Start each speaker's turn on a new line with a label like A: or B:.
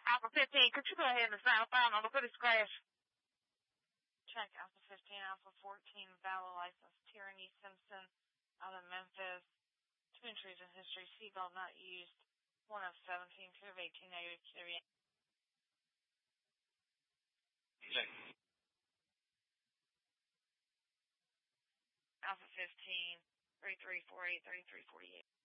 A: Alpha 15, could you go ahead and southbound on the British Crash?
B: Check Alpha 15, Alpha 14, valid license, Tyranny Simpson, out of Memphis. 2 entries in history, seatbelt not used. 1 of 17, clear of 18, negative, clear.
C: Check.
B: Alpha 15, 3348, 3348.